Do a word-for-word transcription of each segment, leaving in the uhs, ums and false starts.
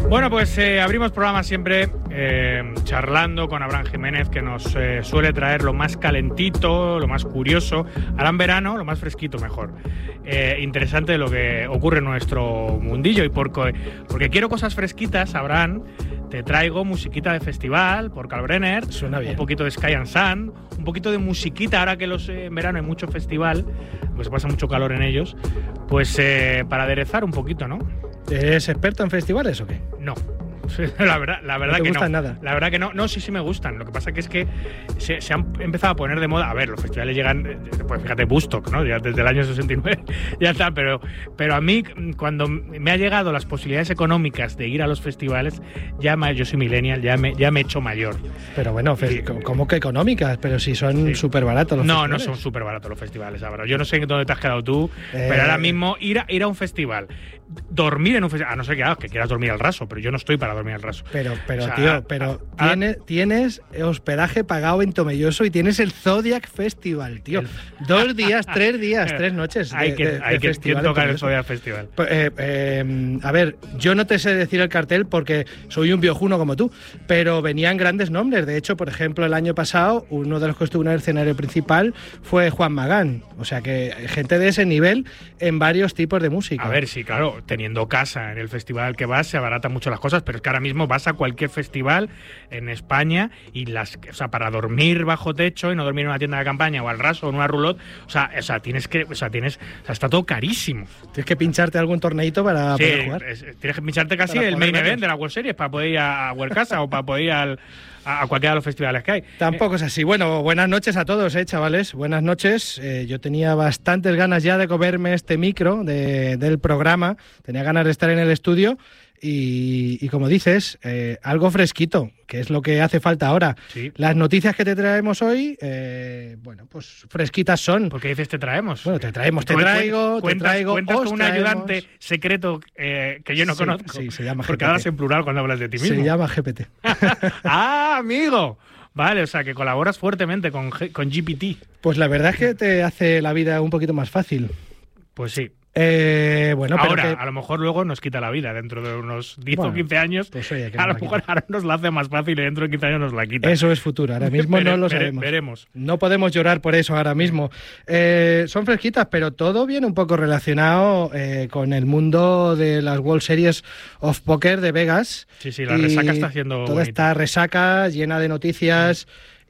Bueno, pues eh, abrimos programa siempre eh, charlando con Abraham Jiménez, que nos eh, suele traer lo más calentito, lo más curioso. Ahora en verano, lo más fresquito mejor. Eh, interesante lo que ocurre en nuestro mundillo. Y porque, porque quiero cosas fresquitas, Abraham, te traigo musiquita de festival por Kalbrenner. Suena bien. Un poquito de Sky and Sun, un poquito de musiquita, ahora que los, eh, en verano hay mucho festival, pues se pasa mucho calor en ellos, pues eh, para aderezar un poquito, ¿no? ¿Eres experto en festivales o qué? No. La verdad, la verdad ¿No te que gustan no. nada? La verdad que no. No, sí, sí me gustan. Lo que pasa que es que se, se han empezado a poner de moda. A ver, los festivales llegan, pues fíjate, Woodstock, ¿no? Ya desde el año sesenta y nueve, ya está. Pero, pero a mí, cuando me ha llegado las posibilidades económicas de ir a los festivales, ya me, yo soy millennial, ya me, ya me he hecho mayor. Pero bueno, Y, ¿cómo que económicas? Pero si son súper sí. baratos los no, festivales. No, no son súper baratos los festivales, ahora. Yo no sé en dónde te has quedado tú, eh... pero ahora mismo ir a, ir a un festival, dormir en un festival, a no ser que, que quieras dormir al raso, pero yo no estoy para dormir al raso. Pero, pero o sea, tío, pero a, a, tienes, tienes hospedaje pagado en Tomelloso y tienes el Zodiac Festival, tío. El... Dos días, tres días, tres noches. Hay de, que, de, hay de que, que tocar el Zodiac Festival. Eh, eh, a ver, yo no te sé decir el cartel porque soy un viejuno como tú, pero venían grandes nombres. De hecho, por ejemplo, el año pasado, uno de los que estuvo en el escenario principal fue Juan Magán. O sea que gente de ese nivel en varios tipos de música. A ver, sí, claro, teniendo casa en el festival al que vas, se abaratan mucho las cosas, pero es que ahora mismo vas a cualquier festival en España y las, o sea, para dormir bajo techo y no dormir en una tienda de campaña o al raso o en una roulotte, o sea, o sea, tienes que, o sea, tienes, o sea, está todo carísimo. Tienes que pincharte algún torneito para sí, poder jugar. Es, tienes que pincharte casi para el main menos. event de la World Series para poder ir a World Casa o para poder ir al, a, a cualquiera de los festivales que hay. Tampoco es así. Bueno, buenas noches a todos, eh, chavales. Buenas noches. Eh, yo tenía bastantes ganas ya de comerme este micro de, del programa. Tenía ganas de estar en el estudio. Y, y como dices, eh, algo fresquito, que es lo que hace falta ahora. Sí. Las noticias que te traemos hoy, eh, bueno, pues fresquitas son. ¿Por qué dices te traemos? Bueno, te traemos, te traigo, cuentas, te traigo. Cuentas os con un traemos. ayudante secreto eh, que yo no sí, conozco. Sí, se llama G P T. Porque hablas en plural cuando hablas de ti mismo. Se llama G P T. ¡Ah, amigo! Vale, o sea, que colaboras fuertemente con, con G P T. Pues la verdad es que te hace la vida un poquito más fácil. Pues sí. Eh, bueno, ahora, pero que... a lo mejor luego nos quita la vida dentro de unos diez bueno, o quince años. Pues oye, que a no lo mejor ahora nos la hace más fácil y dentro de quince años nos la quita. Eso es futuro, ahora mismo Vere, no lo vere, sabemos. Veremos. No podemos llorar por eso ahora mismo. Eh, son fresquitas, pero todo viene un poco relacionado eh, con el mundo de las World Series of Poker de Vegas. Sí, sí, la resaca está haciendo toda bonita. esta resaca llena de noticias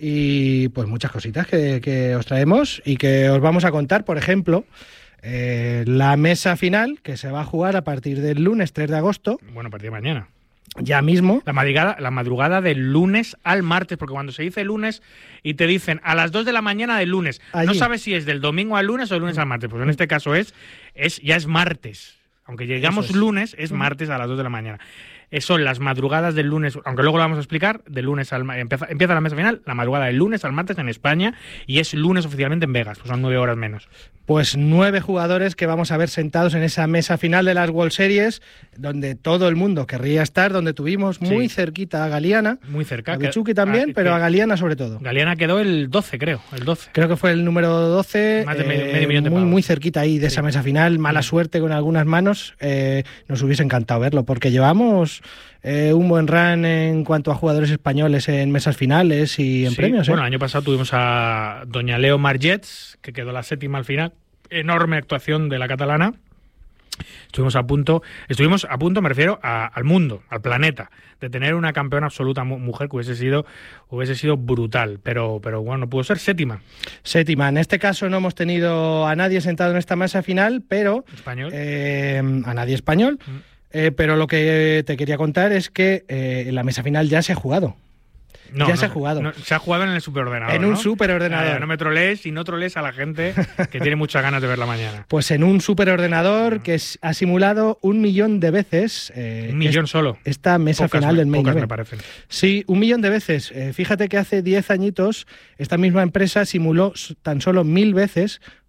y pues muchas cositas que, que os traemos y que os vamos a contar. Por ejemplo, Eh, la mesa final, que se va a jugar a partir del lunes tres de agosto. Bueno, a partir de mañana. Ya mismo. La madrugada, la madrugada del lunes al martes, porque cuando se dice lunes y te dicen a las dos de la mañana del lunes, allí no sabes si es del domingo al lunes o del lunes al martes. Pues en este caso es, es ya es martes. Aunque llegamos es. lunes, es martes a las dos de la mañana. Son las madrugadas del lunes, aunque luego lo vamos a explicar, del lunes al empieza, empieza la mesa final, la madrugada del lunes al martes en España y es lunes oficialmente en Vegas, pues son nueve horas menos. Pues nueve jugadores que vamos a ver sentados en esa mesa final de las World Series, donde todo el mundo querría estar, donde tuvimos muy sí. cerquita a Galiana, muy cerca, a Bichuki también, a, pero a Galiana sobre todo. Galiana quedó el doce, creo, el doce. Creo que fue el número doce, más de medio, eh, medio millón de muy, pavos. muy cerquita ahí de sí. esa mesa final, mala sí. suerte con algunas manos, eh, nos hubiese encantado verlo, porque llevamos eh, un buen run en cuanto a jugadores españoles en mesas finales y en sí. premios. ¿eh? Bueno, el año pasado tuvimos a doña Leo Margets, que quedó la séptima al final, enorme actuación de la catalana. Estuvimos a punto, estuvimos a punto, me refiero a, al mundo, al planeta, de tener una campeona absoluta mujer que hubiese sido, hubiese sido brutal, pero, pero bueno, no pudo ser séptima. Séptima. En este caso no hemos tenido a nadie sentado en esta mesa final, pero español, eh, a nadie español. Mm. Eh, pero lo que te quería contar es que eh, en la mesa final ya se ha jugado. No, ya no, se ha jugado. No, se ha jugado en el superordenador. En un ¿no? superordenador. Eh, no me trolees y no trolees a la gente que tiene muchas ganas de verla mañana. Pues en un superordenador uh-huh. que es, ha simulado un millón de veces. Eh, un millón es, solo. Esta mesa pocas final me, del main pocas event. me parecen. Sí, un millón de veces. Eh, fíjate que hace diez añitos esta misma empresa simuló tan solo mil veces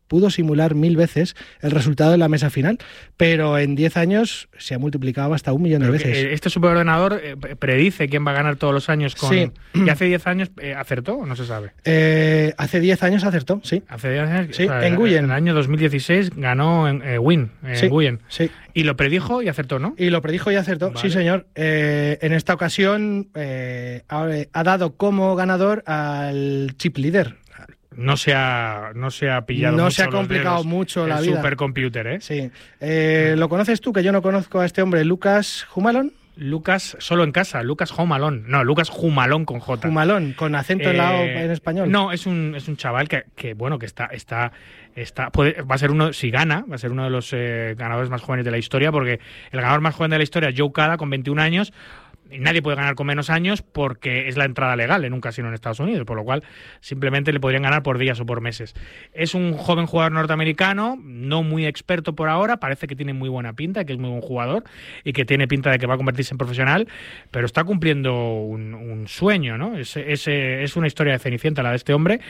pudo simular mil veces el resultado de la mesa final, pero en diez años se ha multiplicado hasta un millón pero de veces. Que, este superordenador eh, predice quién va a ganar todos los años con... Sí. ¿Y hace diez años eh, acertó o no se sabe? Eh, hace diez años acertó, sí. Hace diez años, sí, o sea, en Guyen. En el año dos mil dieciséis ganó en eh, Win, en sí, Guyen. Sí. Y lo predijo y acertó, ¿no? Y lo predijo y acertó, vale. Sí, señor. Eh, en esta ocasión eh, ha, ha dado como ganador al chip líder. No se ha, no se ha pillado no mucho se ha complicado los dedos, mucho la el vida. Supercomputer, ¿eh? Sí. Eh, ¿Lo conoces tú? Que yo no conozco a este hombre, Lucas Humalón. Lucas, solo en casa, Lucas Humalón. No, Lucas Humalón con J. Humalón, con acento eh, en la O en español. No, es un, es un chaval que, que bueno, que está, está, está puede, va a ser uno, si gana, va a ser uno de los eh, ganadores más jóvenes de la historia, porque el ganador más joven de la historia, Joe Cada, con veintiún años. Nadie puede ganar con menos años porque es la entrada legal en un casino en Estados Unidos, por lo cual simplemente le podrían ganar por días o por meses. Es un joven jugador norteamericano, no muy experto por ahora, parece que tiene muy buena pinta, que es muy buen jugador y que tiene pinta de que va a convertirse en profesional, pero está cumpliendo un, un sueño, ¿no? Es, es, es una historia de Cenicienta la de este hombre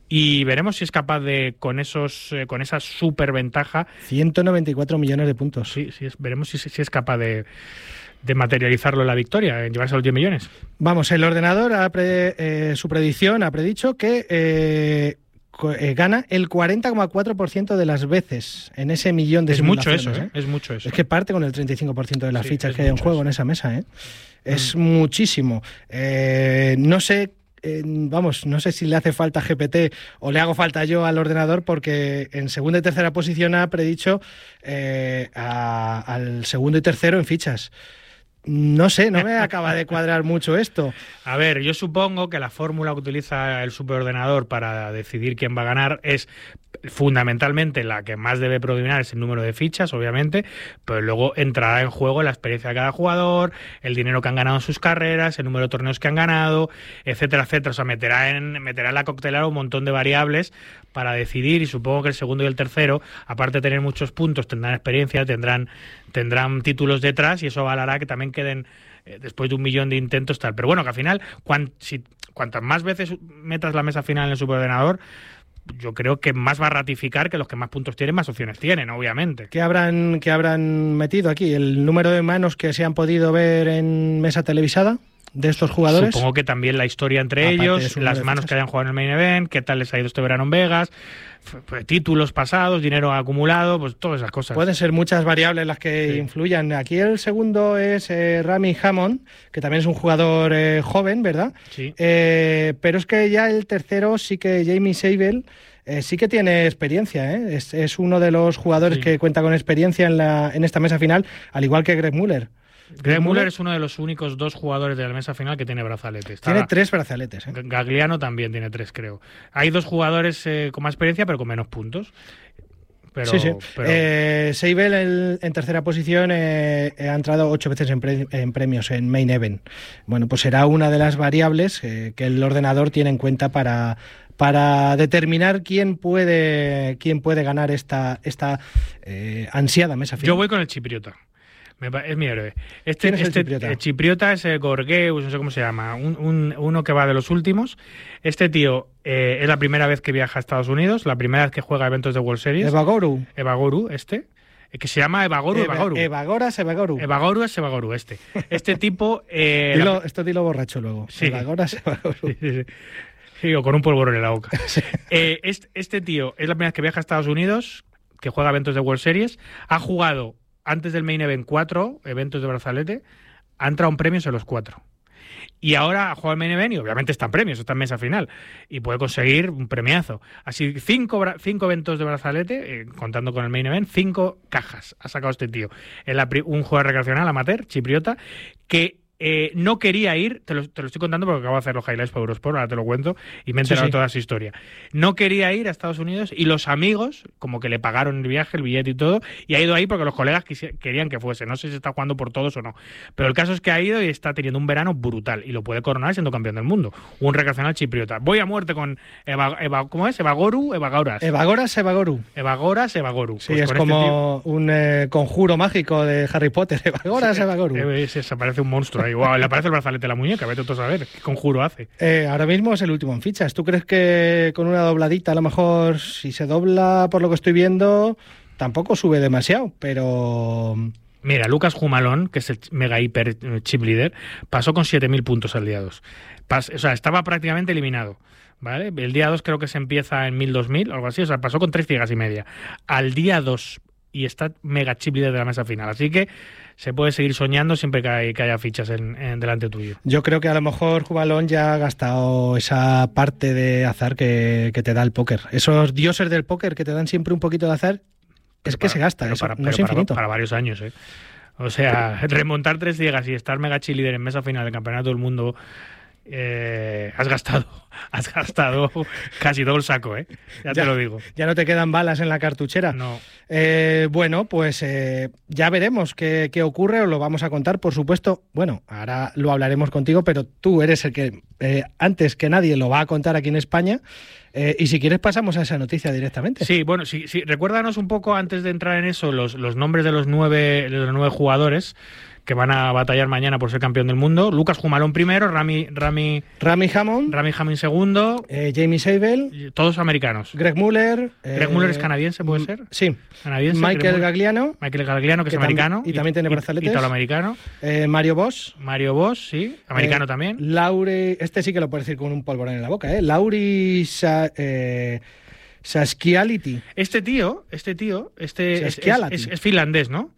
y veremos si es capaz de, con esos eh, con esa superventaja... ciento noventa y cuatro millones de puntos. Sí, sí, es, veremos si, si es capaz de... de materializarlo en la victoria, en llevarse los diez millones. Vamos, el ordenador, ha pre, eh, su predicción ha predicho que eh, eh, gana el cuarenta coma cuatro por ciento de las veces en ese millón de es mucho eso, ¿eh? ¿eh? Es mucho eso. Es que parte con el treinta y cinco por ciento de las sí, fichas que hay en juego eso. en esa mesa, ¿eh? Es mm. muchísimo. Eh, no sé... Eh, vamos, no sé si le hace falta G P T o le hago falta yo al ordenador, porque en segunda y tercera posición ha predicho eh, a, al segundo y tercero en fichas. No sé, no me acaba de cuadrar mucho esto. A ver, yo supongo que la fórmula que utiliza el superordenador para decidir quién va a ganar es fundamentalmente la que más debe predominar es el número de fichas, obviamente, pero luego entrará en juego la experiencia de cada jugador, el dinero que han ganado en sus carreras, el número de torneos que han ganado, etcétera, etcétera. O sea, meterá en, meterá en la coctelera un montón de variables para decidir, y supongo que el segundo y el tercero, aparte de tener muchos puntos, tendrán experiencia, tendrán, tendrán títulos detrás, y eso valerá que también queden eh, después de un millón de intentos tal. Pero bueno, que al final, cuan, si, cuantas más veces metas la mesa final en el superordenador, yo creo que más va a ratificar que los que más puntos tienen, más opciones tienen, obviamente. ¿Qué habrán, qué habrán metido aquí? ¿El número de manos que se han podido ver en mesa televisada de estos jugadores? Supongo que también la historia entre Aparte ellos, las manos que hayan jugado en el main event, qué tal les ha ido este verano en Vegas, títulos pasados, dinero acumulado, pues todas esas cosas. Pueden ser muchas variables las que sí. influyan. Aquí el segundo es eh, Rami Hammond, que también es un jugador eh, joven, ¿verdad? Sí. Eh, pero es que ya el tercero sí que Jamie Sabel eh, sí que tiene experiencia, ¿eh? Es, es uno de los jugadores sí. que cuenta con experiencia en, la, en esta mesa final, al igual que Greg Muller. Greg Muller es uno de los únicos dos jugadores de la mesa final que tiene brazaletes. Tiene Está, tres brazaletes. ¿eh? Gagliano también tiene tres, creo. Hay dos jugadores eh, con más experiencia, pero con menos puntos. Pero, sí, sí. Pero... Eh, Seibel en, en tercera posición eh, ha entrado ocho veces en, pre, en premios en Main Event. Bueno, pues será una de las variables eh, que el ordenador tiene en cuenta para... para determinar quién puede quién puede ganar esta, esta eh, ansiada mesa final. Yo voy con el chipriota. Es mi héroe. Este, ¿Quién es este el chipriota? El chipriota es el Gorgeus, no sé cómo se llama, un, un, uno que va de los últimos. Este tío eh, es la primera vez que viaja a Estados Unidos, la primera vez que juega eventos de World Series. Evagoru. Evagoru, este. Que se llama Evagoru, Eva, Evagoru. Evagoras, Evagoru. Evagoru es Evagoru, este. Este tipo... Eh, dilo, la... Esto dilo borracho luego. Sí. Evagoras, Evagoru. Sí, sí, sí. Sí, o con un polvorón en la boca. Sí. Eh, este, este tío es la primera vez que viaja a Estados Unidos, que juega eventos de World Series, ha jugado antes del Main Event cuatro eventos de brazalete, ha entrado en premios en los cuatro. Y ahora ha jugado el Main Event y obviamente está en premios, está en mesa final. Y puede conseguir un premiazo. Así, cinco, cinco eventos de brazalete, eh, contando con el Main Event, cinco cajas ha sacado este tío. En la, un jugador recreacional amateur, chipriota, que Eh, no quería ir, te lo, te lo estoy contando porque acabo de hacer los highlights para Eurosport, ahora te lo cuento, y me he enterado sí, sí. toda su historia. No quería ir a Estados Unidos y los amigos, como que le pagaron el viaje, el billete y todo, y ha ido ahí porque los colegas quisi- querían que fuese. No sé si está jugando por todos o no. Pero el caso es que ha ido y está teniendo un verano brutal y lo puede coronar siendo campeón del mundo. Un recreacional chipriota. Voy a muerte con Eva, Eva, ¿cómo es? Evagoru, Evagoras. Evagoras, Evagoru. Evagoras, Evagoru. Sí, pues es como este un eh, conjuro mágico de Harry Potter. Evagoras, sí, Evagoru. Eh, se parece un monstruo ahí. igual le aparece el brazalete de la muñeca, vete tú a saber qué conjuro hace. Eh, ahora mismo es el último en fichas. ¿Tú crees que con una dobladita, a lo mejor, si se dobla por lo que estoy viendo, tampoco sube demasiado? Pero... Mira, Lucas Humalón, que es el mega hiper chip leader, pasó con siete mil puntos al día dos. Pas, o sea, estaba prácticamente eliminado. ¿Vale? El día dos creo que se empieza en mil, dos mil, algo así. O sea, pasó con tres gigas y media. Al día dos y está mega chip líder de la mesa final. Así que se puede seguir soñando siempre que, hay, que haya fichas en, en delante tuyo. Yo creo que a lo mejor Jubalón ya ha gastado esa parte de azar que, que te da el póker. Esos dioses del póker que te dan siempre un poquito de azar, es que para, se gasta, eso para, no es infinito. Para, para varios años, ¿eh? O sea, remontar tres ciegas y estar mega chip líder en mesa final del campeonato del mundo... Eh, has gastado has gastado casi todo el saco, ¿eh? Ya, ya te lo digo. Ya no te quedan balas en la cartuchera. No. Eh, bueno, pues eh, ya veremos qué, qué ocurre, os lo vamos a contar, por supuesto. Bueno, ahora lo hablaremos contigo, pero tú eres el que eh, antes que nadie lo va a contar aquí en España. Eh, y si quieres pasamos a esa noticia directamente. Sí, bueno, sí, sí. Recuérdanos un poco antes de entrar en eso los, los nombres de los nueve, de los nueve jugadores que van a batallar mañana por ser campeón del mundo. Lucas Humalón primero, Rami Rami Rami Hammond, Rami Hammond segundo, eh, Jamie Sabel, todos americanos. Greg Muller, Greg eh, Muller es canadiense, puede ser. Sí. Canadiense. Michael Gagliano, Michael Gagliano que, que es americano y, y también tiene brazaletes. Italoamericano. Eh, Mario Bosch. Mario Bosch, sí, americano eh, también. Lauri, este sí que lo puedes decir con un polvorón en la boca, eh. Lauri Sa, eh, Saskiality. Este tío, este tío, este es, es, es, es finlandés, ¿no?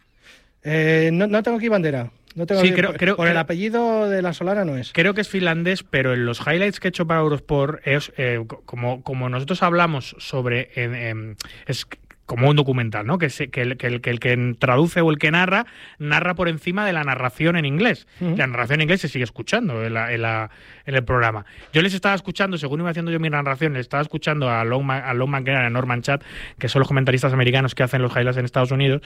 Eh, no, no tengo aquí bandera. No tengo sí, aquí, creo, por, creo, por el creo, apellido de la Solana no es. Creo que es finlandés, pero en los highlights que he hecho para Eurosport, es, eh, como, como nosotros hablamos sobre... Eh, eh, es como un documental, ¿no? Que, se, que, el, que, el, que el que traduce o el que narra, narra por encima de la narración en inglés. Uh-huh. La narración en inglés se sigue escuchando en, la, en, la, en el programa. Yo les estaba escuchando, según iba haciendo yo mi narración, les estaba escuchando a Long, a Long McGregor y a Norman Chat, que son los comentaristas americanos que hacen los highlights en Estados Unidos,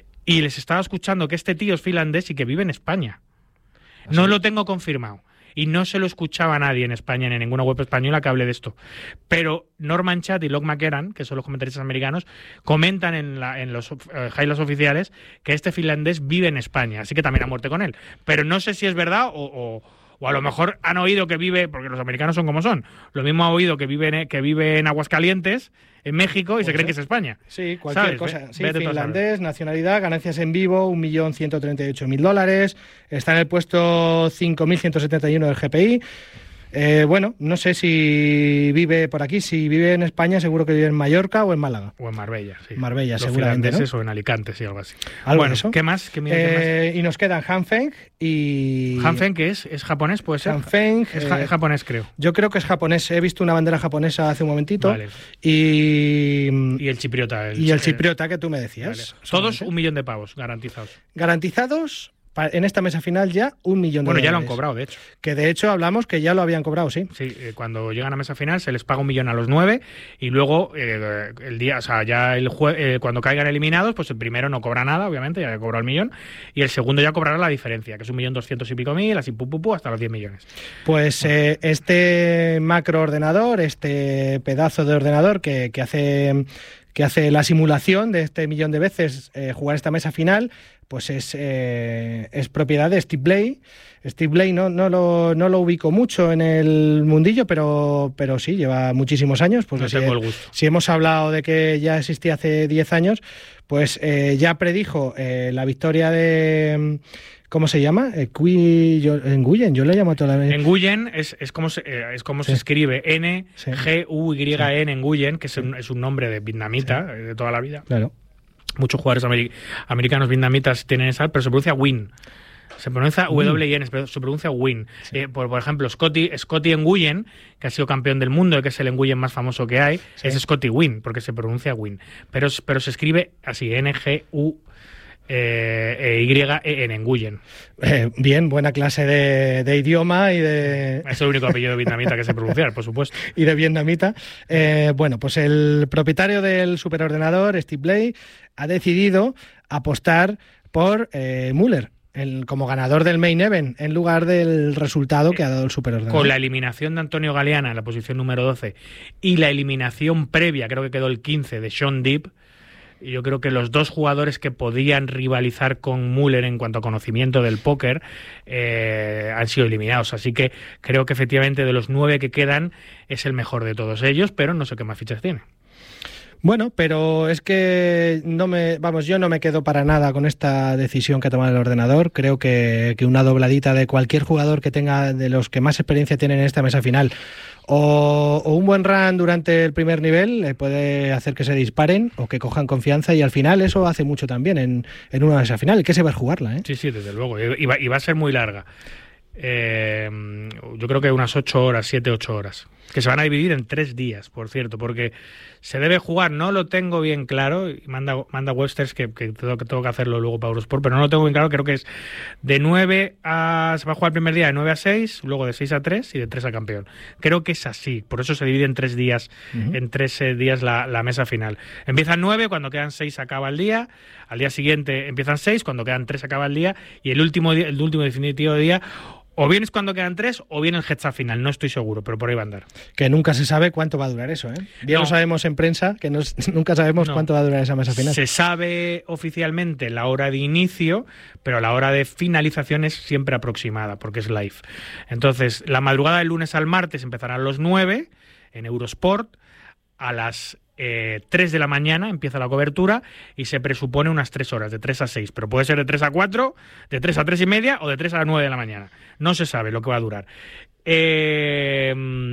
y les estaba escuchando que este tío es finlandés y que vive en España. ¿Ah, no sí? Lo tengo confirmado. Y no se lo escuchaba a nadie en España, ni en ninguna web española que hable de esto. Pero Norman Chat y Locke McGarran, que son los comentaristas americanos, comentan en, la, en los uh, highlights oficiales que este finlandés vive en España, así que también a muerte con él. Pero no sé si es verdad o, o, o a lo mejor han oído que vive, porque los americanos son como son, lo mismo ha oído que vive en, que vive en Aguascalientes, en México, y pues se cree que es España. Sí, cualquier ¿sabes? cosa. Sí, Vete finlandés, nacionalidad, ganancias en vivo, un millón ciento treinta y ocho mil dólares. Está en el puesto cinco mil ciento setenta y uno del G P I. Eh, bueno, no sé si vive por aquí. Si vive en España, seguro que vive en Mallorca o en Málaga. O en Marbella, sí. Marbella, Los seguramente, ¿no? O en Alicante, sí, algo así. ¿Algo bueno, de eso? ¿qué más? ¿Qué, mira, eh, ¿qué más? Y nos quedan Han Feng y... Han Feng, ¿qué es? ¿Es japonés, puede ser? Han Feng... Es, ja- eh, es japonés, creo. Yo creo que es japonés. He visto una bandera japonesa hace un momentito. Vale. Y... Y el chipriota. El, y el chipriota que tú me decías. Vale. Todos un millón de pavos, garantizados. Garantizados... En esta mesa final ya un millón de bueno, dólares. Bueno, ya lo han cobrado, de hecho. Que de hecho hablamos que ya lo habían cobrado, sí. Sí, eh, cuando llegan a mesa final se les paga un millón a los nueve y luego eh, el día, o sea, ya el jue- eh, cuando caigan eliminados, pues el primero no cobra nada, obviamente, ya cobró el millón, y el segundo ya cobrará la diferencia, que es un millón doscientos y pico mil, así pu, pu, pu, hasta los diez millones. Pues eh, este macroordenador, este pedazo de ordenador que, que hace... que hace la simulación de este millón de veces eh, jugar esta mesa final, pues es, eh, es propiedad de Steve Blay. Steve Blay no, no, lo, no lo ubico mucho en el mundillo, pero, pero sí, lleva muchísimos años. Porque no si, tengo el gusto. Si hemos hablado de que ya existía hace diez años, pues eh, ya predijo eh, la victoria de... ¿Cómo se llama? Eh, Cui, yo, en Nguyen, yo le llamo toda la vez. Nguyen es, es como, se, eh, es como sí. se escribe N G U Y N, sí. Nguyen, que es, sí. un, es un nombre de vietnamita, sí. de toda la vida. Claro. Muchos jugadores ameri- americanos vietnamitas tienen esa, pero se pronuncia Win. Se pronuncia W I N, pero se pronuncia Win. Sí. Eh, por, por ejemplo, Scotty, Scotty Nguyen, que ha sido campeón del mundo, que es el Nguyen más famoso que hay, sí. es Scotty Win, porque se pronuncia Win. Pero, pero se escribe así, N G U Eh, eh, Y E N, Nguyen. Eh, bien, buena clase de, de idioma y de... Es el único apellido vietnamita que sé pronunciar, por supuesto. Y de vietnamita. Eh, bueno, pues el propietario del superordenador, Steve Blay, ha decidido apostar por eh, Muller el, como ganador del main event en lugar del resultado que ha dado el superordenador. Con la eliminación de Antonio Galeana en la posición número doce y la eliminación previa, creo que quedó el quince, de Sean Deeb, yo creo que los dos jugadores que podían rivalizar con Müller en cuanto a conocimiento del póker eh, han sido eliminados. Así que creo que efectivamente de los nueve que quedan es el mejor de todos ellos, pero no sé qué más fichas tiene. Bueno, pero es que no me, vamos, yo no me quedo para nada con esta decisión que ha tomado el ordenador. Creo que, que una dobladita de cualquier jugador que tenga, de los que más experiencia tienen en esta mesa final, o, o un buen run durante el primer nivel, eh, puede hacer que se disparen o que cojan confianza, y al final eso hace mucho también en, en una mesa final. Hay que saber jugarla, ¿eh? Sí, sí, desde luego. Y va, y va a ser muy larga. Eh, yo creo que unas ocho horas, siete, ocho horas, que se van a dividir en tres días, por cierto, porque se debe jugar, no lo tengo bien claro, y manda, manda Websters que, que, tengo, que tengo que hacerlo luego para Eurosport, pero no lo tengo bien claro. Creo que es de nueve a... se va a jugar el primer día de nueve a seis, luego de seis a tres y de tres a campeón. Creo que es así, por eso se divide en tres días, uh-huh. en tres eh, días la, la mesa final. Empiezan nueve, cuando quedan seis acaba el día, al día siguiente empiezan seis, cuando quedan tres acaba el día, y el último, día, el último definitivo día o bien es cuando quedan tres, o bien el heads-up final, no estoy seguro, pero por ahí va a andar. Que nunca se sabe cuánto va a durar eso, ¿eh? Bien no. Lo sabemos en prensa, que no, nunca sabemos no. cuánto va a durar esa mesa final. Se sabe oficialmente la hora de inicio, pero la hora de finalización es siempre aproximada, porque es live. Entonces, la madrugada del lunes al martes empezarán a las nueve en Eurosport, a las Eh, tres de la mañana empieza la cobertura y se presupone unas tres horas, de tres a seis, pero puede ser de tres a cuatro, de tres a tres y media o de tres a las nueve de la mañana. No se sabe lo que va a durar. Eh,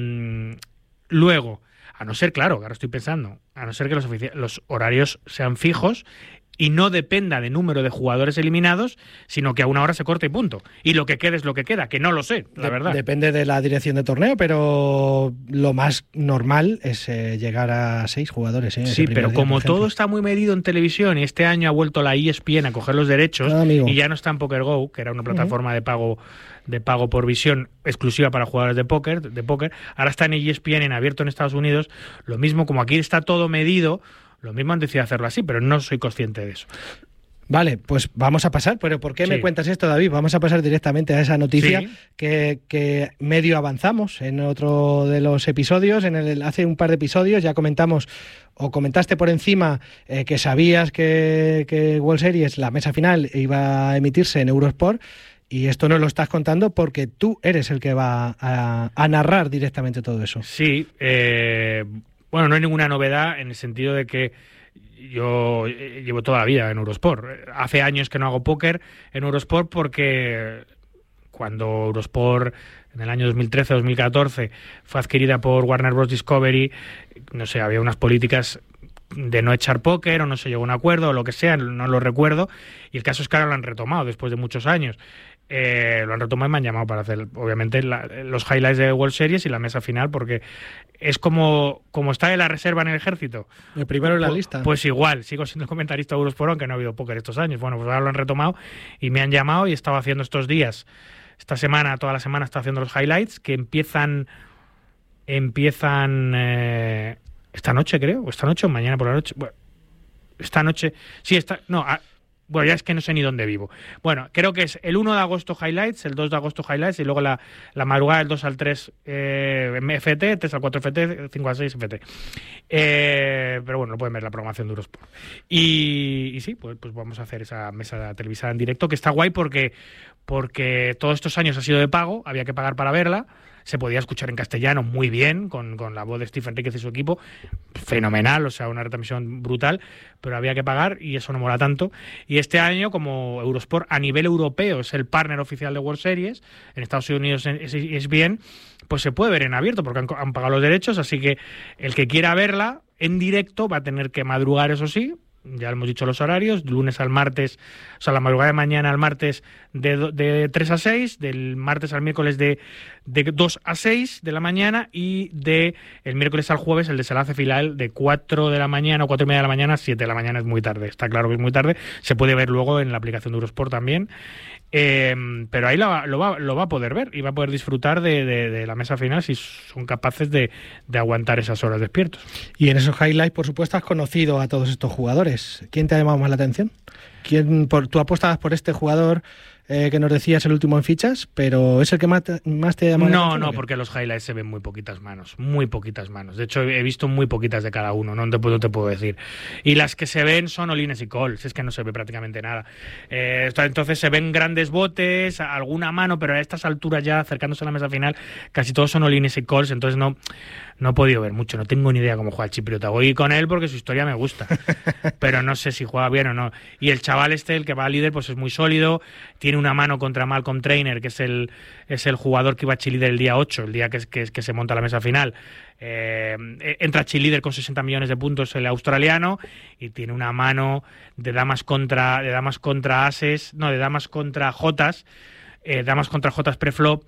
luego, a no ser, claro, ahora estoy pensando, a no ser que los, los horarios sean fijos y no dependa de número de jugadores eliminados, sino que a una hora se corta y punto. Y lo que quede es lo que queda, que no lo sé, la de- verdad. Depende de la dirección de torneo, pero lo más normal es eh, llegar a seis jugadores. ¿eh? Sí, pero día, como todo está muy medido en televisión, y este año ha vuelto la E S P N a coger los derechos, ah, y ya no está en PokerGo, que era una plataforma uh-huh. de pago de pago por visión exclusiva para jugadores de póker, de póker, ahora está en E S P N en abierto en Estados Unidos, lo mismo, como aquí está todo medido, lo mismo han decidido hacerlo así, pero no soy consciente de eso. Vale, pues vamos a pasar, pero ¿por qué sí. me cuentas esto, David? Vamos a pasar directamente a esa noticia sí. que, que medio avanzamos en otro de los episodios. En el, hace un par de episodios ya comentamos, o comentaste por encima, eh, que sabías que, que World Series, la mesa final, iba a emitirse en Eurosport, y esto nos lo estás contando porque tú eres el que va a, a narrar directamente todo eso. Sí, eh, bueno, no hay ninguna novedad en el sentido de que yo llevo toda la vida en Eurosport. Hace años que no hago póker en Eurosport porque cuando Eurosport en el año dos mil trece dos mil catorce fue adquirida por Warner Bros. Discovery, no sé, había unas políticas de no echar póker o no se llegó a un acuerdo o lo que sea, no lo recuerdo, y el caso es que ahora lo han retomado después de muchos años. Eh, lo han retomado y me han llamado para hacer obviamente la, los highlights de World Series y la mesa final, porque es como, como está en la reserva en el ejército, el primero en la pues, lista. Pues igual, sigo siendo comentarista de Eurosport aunque no ha habido póker estos años. Bueno, pues ahora lo han retomado y me han llamado y he estado haciendo estos días, esta semana, toda la semana he estado haciendo los highlights que empiezan empiezan eh, esta noche, creo, o esta noche o mañana por la noche. Bueno, esta noche, sí, esta, no, a, bueno, ya es que no sé ni dónde vivo. Bueno, creo que es el uno de agosto highlights, el dos de agosto highlights y luego la, la madrugada del dos al tres eh, F T, tres al cuatro F T, cinco al seis F T. Eh, pero bueno, lo pueden ver la programación de Eurosport. Y, y sí, pues, pues vamos a hacer esa mesa televisada en directo, que está guay porque, porque todos estos años ha sido de pago, había que pagar para verla. Se podía escuchar en castellano muy bien, con, con la voz de Steve Enríquez y su equipo, fenomenal, o sea, una retransmisión brutal, pero había que pagar y eso no mola tanto. Y este año, como Eurosport a nivel europeo es el partner oficial de World Series, en Estados Unidos es, es bien, pues se puede ver en abierto porque han, han pagado los derechos, así que el que quiera verla en directo va a tener que madrugar, eso sí. Ya hemos dicho los horarios, lunes al martes, o sea, la madrugada de mañana al martes de, de tres a seis, del martes al miércoles de, de dos a seis de la mañana y de el miércoles al jueves el desenlace final de cuatro de la mañana o cuatro y media de la mañana a siete de la mañana. Es muy tarde, está claro que es muy tarde, se puede ver luego en la aplicación de Eurosport también. Eh, pero ahí lo, lo, va, lo va a poder ver y va a poder disfrutar de, de, de la mesa final si son capaces de, de aguantar esas horas despiertos. Y en esos highlights, por supuesto, has conocido a todos estos jugadores. ¿Quién te ha llamado más la atención? ¿Quién, por, tú apostabas por este jugador eh, que nos decías el último en fichas, pero ¿es el que más te, más te llama la atención? No, no, porque los highlights se ven muy poquitas manos, muy poquitas manos. De hecho, he visto muy poquitas de cada uno, no te puedo, te puedo decir. Y las que se ven son olines y calls, es que no se ve prácticamente nada. Eh, entonces se ven grandes botes, alguna mano, pero a estas alturas ya, acercándose a la mesa final, casi todos son olines y calls, entonces no... No he podido ver mucho, no tengo ni idea cómo juega el chipriota. Voy con él porque su historia me gusta, pero no sé si juega bien o no. Y el chaval este, el que va a líder, pues es muy sólido, tiene una mano contra Malcolm Trainer, que es el, es el jugador que iba a cheerleader el día ocho, el día que, que, que se monta la mesa final. Eh, entra cheerleader con sesenta millones de puntos el australiano y tiene una mano de damas contra, de damas contra ases, no, de damas contra jotas, eh, damas contra jotas preflop.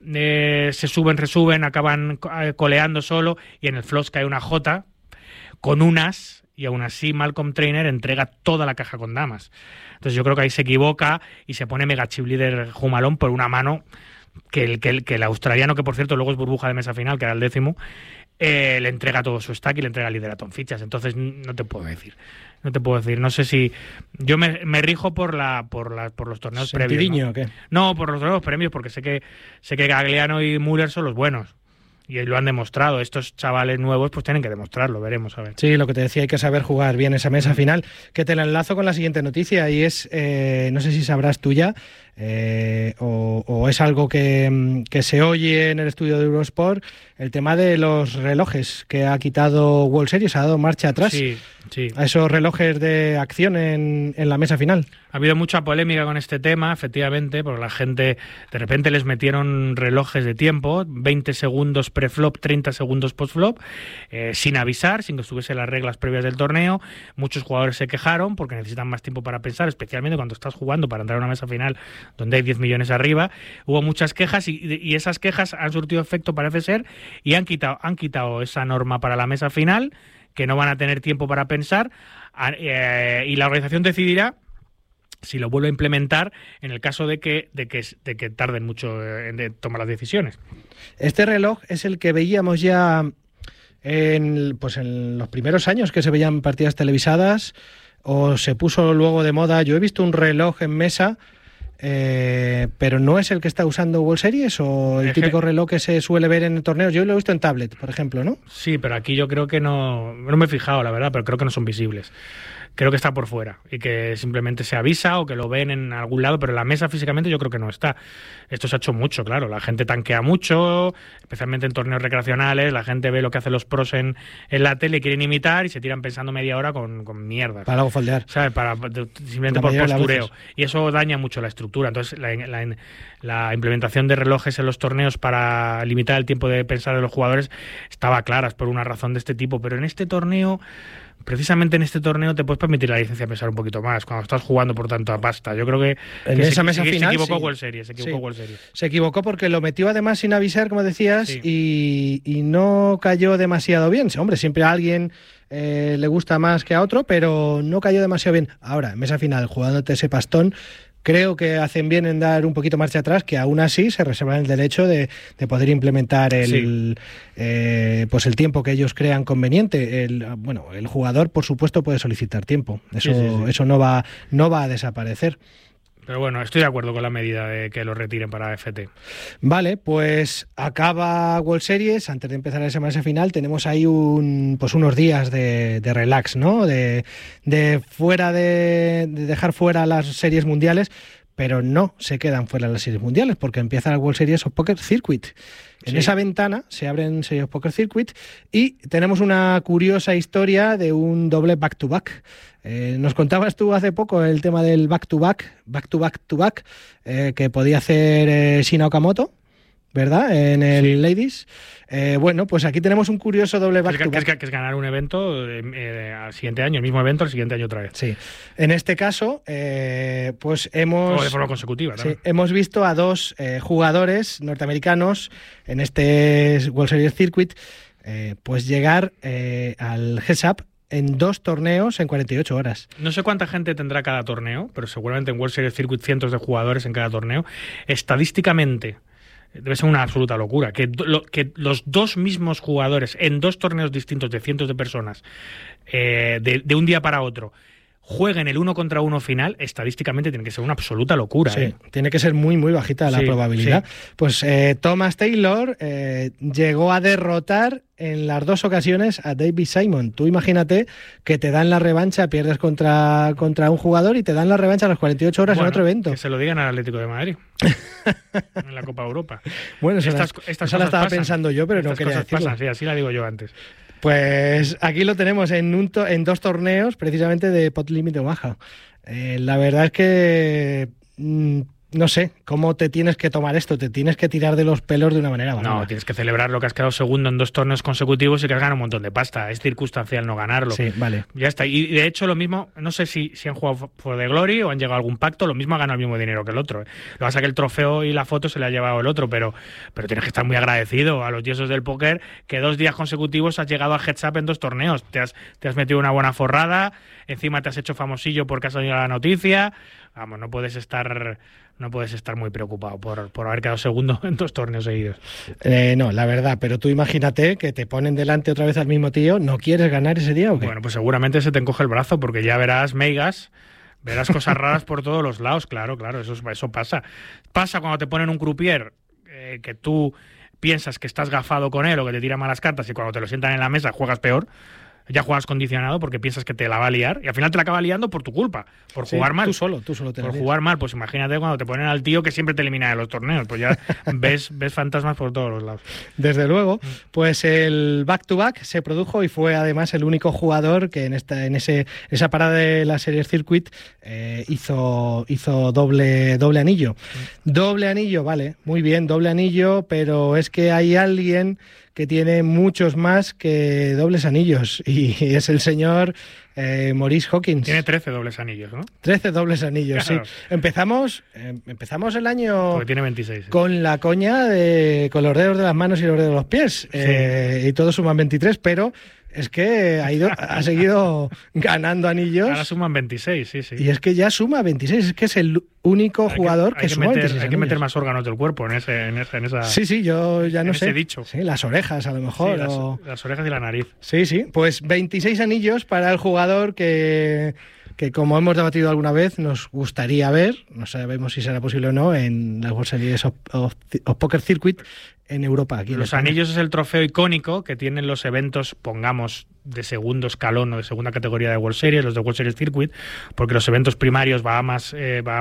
Eh, se suben, resuben, acaban coleando solo y en el flops cae una J con unas y aún así Malcolm Trainer entrega toda la caja con damas. Entonces yo creo que ahí se equivoca y se pone mega chip leader Jumalón por una mano que el, que, el, que el australiano, que por cierto luego es burbuja de mesa final, que era el décimo, eh, le entrega todo su stack y le entrega el liderato en fichas. Entonces no te puedo decir. No te puedo decir, no sé si... Yo me, me rijo por la por la, por los torneos previos, ¿no? ¿O qué? No, por los torneos premios, porque sé que sé que Gagliano y Müller son los buenos. Y lo han demostrado. Estos chavales nuevos pues tienen que demostrarlo, veremos a ver. Sí, lo que te decía, hay que saber jugar bien esa mesa final. Que te la enlazo con la siguiente noticia y es, eh, no sé si sabrás tú ya, eh, o, o es algo que, que se oye en el estudio de Eurosport, el tema de los relojes que ha quitado World Series, ha dado marcha atrás. Sí, sí. A esos relojes de acción en, en la mesa final. Ha habido mucha polémica con este tema, efectivamente, porque la gente, de repente les metieron relojes de tiempo, veinte segundos pre-flop, treinta segundos post-flop, eh, sin avisar, sin que estuviesen las reglas previas del torneo. Muchos jugadores se quejaron porque necesitan más tiempo para pensar, especialmente cuando estás jugando para entrar a una mesa final donde hay diez millones arriba. Hubo muchas quejas y, y esas quejas han surtido efecto, parece ser, y han quitado, han quitado esa norma para la mesa final, que no van a tener tiempo para pensar, eh, y la organización decidirá si lo vuelve a implementar en el caso de que de que, de que tarden mucho en tomar las decisiones. Este reloj es el que veíamos ya en, pues en los primeros años que se veían partidas televisadas, o se puso luego de moda. Yo he visto un reloj en mesa, eh, pero no es el que está usando World Series, o el es típico que... reloj que se suele ver en torneos. Yo lo he visto en tablet, por ejemplo, ¿no? Sí, pero aquí yo creo que no, no me he fijado, la verdad, pero creo que no son visibles. Creo que está por fuera y que simplemente se avisa o que lo ven en algún lado, pero en la mesa físicamente yo creo que no está. Esto se ha hecho mucho, claro. La gente tanquea mucho, especialmente en torneos recreacionales. La gente ve lo que hacen los pros en, en la tele, quieren imitar y se tiran pensando media hora con, con mierdas. Para luego foldear. ¿Sabes? Para, simplemente por postureo. Y eso daña mucho la estructura. Entonces, la, la, la implementación de relojes en los torneos para limitar el tiempo de pensar de los jugadores estaba clara, por una razón de este tipo. Pero en este torneo... Precisamente en este torneo te puedes permitir la licencia de pensar un poquito más cuando estás jugando por tanta pasta. Yo creo que, en que esa se, mesa se, final se equivocó sí. World Series, se equivocó sí. World Series. Se equivocó porque lo metió además sin avisar, como decías, sí. y, y no cayó demasiado bien. Hombre, siempre a alguien eh, le gusta más que a otro, pero no cayó demasiado bien. Ahora, en mesa final, jugándote ese pastón, creo que hacen bien en dar un poquito marcha atrás, que aún así se reservan el derecho de, de poder implementar el, sí. eh, pues el tiempo que ellos crean conveniente. El, bueno, el jugador, por supuesto, puede solicitar tiempo. Eso, sí, sí, sí. eso no va, no va a desaparecer. Pero bueno, estoy de acuerdo con la medida de que lo retiren para F T. Vale, pues acaba World Series. Antes de empezar esa mesa final tenemos ahí un, pues unos días de, de relax, ¿no? De, de fuera de, de dejar fuera las series mundiales, pero no se quedan fuera las series mundiales porque empieza la World Series of Poker Circuit. En sí. esa ventana se abren Series of Poker Circuit y tenemos una curiosa historia de un doble back-to-back. Eh, nos contabas tú hace poco el tema del back-to-back, back-to-back-to-back, eh, que podía hacer eh, Shinya Okamoto, ¿verdad? En el sí. Ladies. Eh, bueno, pues aquí tenemos un curioso doble back-to-back. Que es, que, que es ganar un evento eh, al siguiente año, el mismo evento, el siguiente año otra vez. Sí. En este caso, eh, pues hemos... O de forma consecutiva, ¿no? Sí, hemos visto a dos eh, jugadores norteamericanos en este World Series Circuit, eh, pues llegar eh, al Heads Up en dos torneos en cuarenta y ocho horas. No sé cuánta gente tendrá cada torneo, pero seguramente en World Series Circuit cientos de jugadores en cada torneo. Estadísticamente debe ser una absoluta locura que, lo, que los dos mismos jugadores en dos torneos distintos de cientos de personas, eh, de, de un día para otro, jueguen el uno contra uno final, estadísticamente tiene que ser una absoluta locura. Sí, ¿eh? Tiene que ser muy, muy bajita la Sí, probabilidad. sí. Pues eh, Thomas Taylor eh, llegó a derrotar en las dos ocasiones a David Simon. Tú imagínate que te dan la revancha, pierdes contra, contra un jugador y te dan la revancha a las cuarenta y ocho horas Bueno, en otro evento. Que se lo digan al Atlético de Madrid en la Copa Europa. Bueno, eso, estas, la, estas eso la estaba pasan. pensando yo, pero estas no quería cosas decirlo. Pasan, sí, así la digo yo antes. Pues aquí lo tenemos en, un to en dos torneos, precisamente de Pot Limit de Omaha. Eh, la verdad es que mmm, no sé cómo te tienes que tomar esto, te tienes que tirar de los pelos de una manera barata. No, tienes que celebrar lo que has quedado segundo en dos torneos consecutivos y que has ganado un montón de pasta. Es circunstancial no ganarlo. Sí, vale. Ya está. Y de hecho lo mismo, no sé si, si han jugado por The Glory o han llegado a algún pacto, lo mismo ha ganado el mismo dinero que el otro. ¿eh? Lo que pasa es que el trofeo y la foto se le ha llevado el otro, pero, pero tienes que estar muy agradecido a los dioses del póker que dos días consecutivos has llegado al heads up en dos torneos. Te has, te has metido una buena forrada, encima te has hecho famosillo porque has salido a la noticia. Vamos, no puedes estar... No puedes estar muy preocupado por, por haber quedado segundo en dos torneos seguidos. Eh, no, la verdad, pero tú imagínate que te ponen delante otra vez al mismo tío, ¿no quieres ganar ese día o qué? Bueno, pues seguramente se te encoge el brazo porque ya verás meigas, verás cosas raras por todos los lados, claro, claro, eso, eso pasa. Pasa cuando te ponen un croupier eh, que tú piensas que estás gafado con él o que te tira malas cartas y cuando te lo sientan en la mesa juegas peor. Ya juegas condicionado porque piensas que te la va a liar y al final te la acaba liando por tu culpa, por sí, jugar mal. Tú solo, tú solo te Por la jugar mal, pues imagínate cuando te ponen al tío que siempre te elimina de los torneos, pues ya ves, ves fantasmas por todos los lados. Desde luego, pues el back-to-back se produjo y fue además el único jugador que en esta en ese esa parada de la Series Circuit eh, hizo hizo doble doble anillo. Doble anillo, vale, muy bien, doble anillo, pero es que hay alguien que tiene muchos más que dobles anillos y es el señor eh, Maurice Hawkins. Tiene trece dobles anillos, ¿no? trece dobles anillos, claro. Sí. Empezamos, eh, empezamos el año porque tiene veintiséis. Con sí. la coña de con los dedos de las manos y los dedos de los pies. Sí. Eh, y todos suman veintitrés, pero es que ha ido, ha seguido ganando anillos. Ahora suman veintiséis, sí, sí. Y es que ya suma veintiséis, es que es el único hay jugador que, que, que suma meter, veintiséis Hay que meter más órganos del cuerpo en ese, en ese, en esa. Sí, sí, yo ya no en sé. Ese dicho. Sí, las orejas a lo mejor. Sí, o... las, las orejas y la nariz. Sí, sí. Pues veintiséis anillos para el jugador que, que, como hemos debatido alguna vez, nos gustaría ver. No sabemos si será posible o no en las World Series of, of, of Poker Circuit en Europa. Aquí los en anillos es el trofeo icónico que tienen los eventos, pongamos, de segundo escalón o de segunda categoría de World Series, los de World Series Circuit, porque los eventos primarios, Bahamas, eh, Bahamas